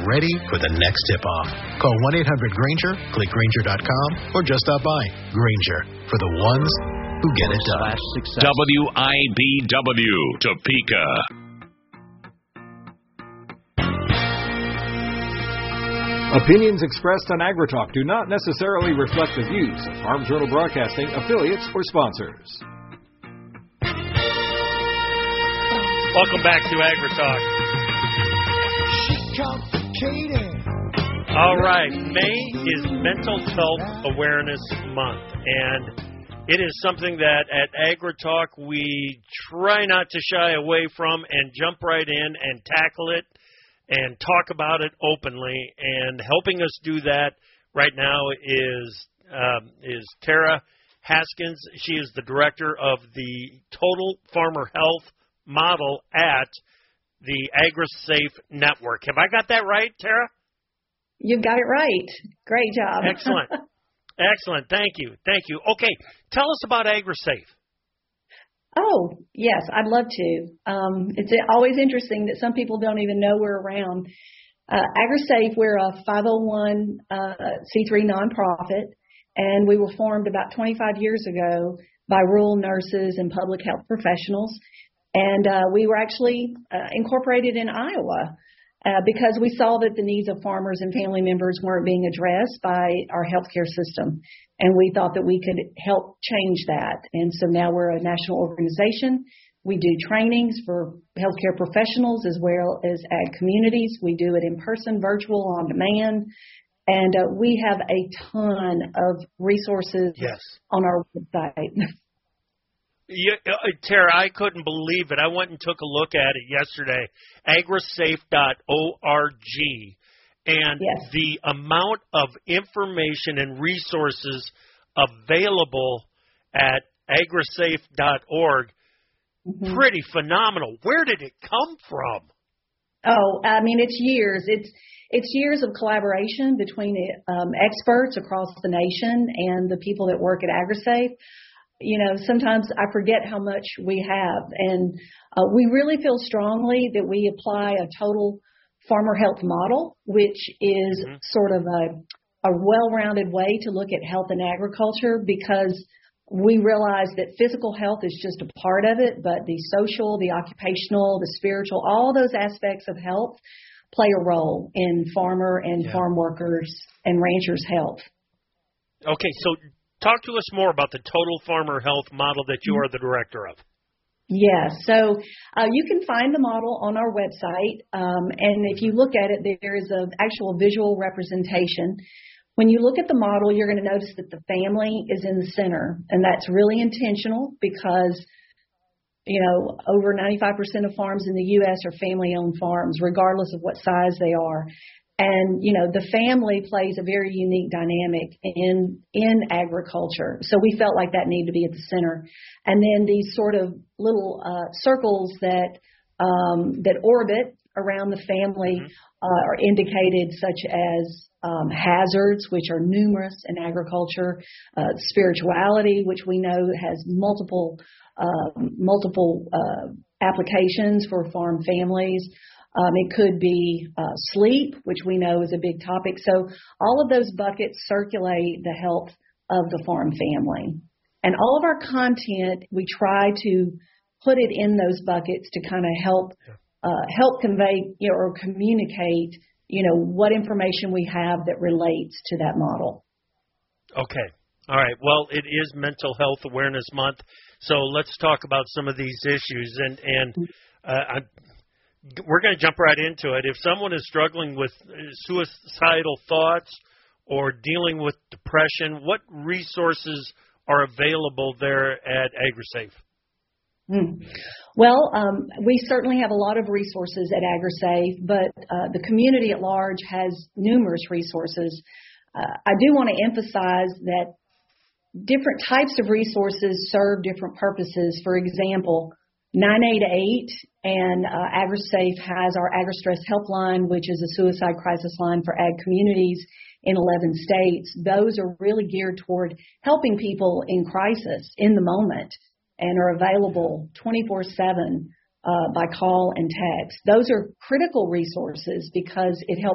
ready for the next tip-off. Call 1-800-GRANGER, click Grainger.com, or just stop by. Grainger, for the ones who get it done. WIBW, Topeka. Opinions expressed on AgriTalk do not necessarily reflect the views of Farm Journal Broadcasting, affiliates, or sponsors. Welcome back to AgriTalk. All right, May is Mental Health Awareness Month, and it is something that at AgriTalk we try not to shy away from and jump right in and tackle it and talk about it openly. And helping us do that right now is Tara Haskins. She is the director of the Total Farmer Health Model at the AgriSafe Network. Have I got that right, Tara? You've got it right. Great job. Excellent. Excellent. Thank you. Thank you. Okay, tell us about AgriSafe. Oh, yes, I'd love to. It's always interesting that some people don't even know we're around. AgriSafe, we're a 501c3 nonprofit, and we were formed about 25 years ago by rural nurses and public health professionals. And we were actually incorporated in Iowa because we saw that the needs of farmers and family members weren't being addressed by our healthcare system. And we thought that we could help change that. And so now we're a national organization. We do trainings for healthcare professionals as well as ag communities. We do it in person, virtual, on demand. And we have a ton of resources on our website. Yeah, Tara, I couldn't believe it. I went and took a look at it yesterday, agrisafe.org, and the amount of information and resources available at agrisafe.org, pretty phenomenal. Where did it come from? Oh, I mean, it's years. It's years of collaboration between experts across the nation and the people that work at AgriSafe. You know, sometimes I forget how much we have, and we really feel strongly that we apply a total farmer health model, which is sort of a well-rounded way to look at health in agriculture, because we realize that physical health is just a part of it, but the social, the occupational, the spiritual, all those aspects of health play a role in farmer and farm workers and ranchers' health. Okay, so talk to us more about the Total Farmer Health model that you are the director of. Yes, so you can find the model on our website, and if you look at it, there is an actual visual representation. When you look at the model, you're going to notice that the family is in the center, and that's really intentional because, you know, over 95% of farms in the U.S. are family-owned farms, regardless of what size they are. And, you know, the family plays a very unique dynamic in agriculture. So we felt like that needed to be at the center. And then these sort of little circles that orbit around the family are indicated, such as hazards, which are numerous in agriculture, spirituality, which we know has multiple applications for farm families. It could be sleep, which we know is a big topic. So all of those buckets circulate the health of the farm family. And all of our content, we try to put it in those buckets to kind of help convey, you know, or communicate, you know, what information we have that relates to that model. Okay. All right. Well, it is Mental Health Awareness Month, so let's talk about some of these issues. And we're going to jump right into it. If someone is struggling with suicidal thoughts or dealing with depression, what resources are available there at AgriSafe? Well, we certainly have a lot of resources at AgriSafe, but the community at large has numerous resources. I do want to emphasize that different types of resources serve different purposes. For example, 988 and AgriSafe has our AgriStress Helpline, which is a suicide crisis line for ag communities in 11 states. Those are really geared toward helping people in crisis in the moment and are available 24/7 by call and text. Those are critical resources because it helps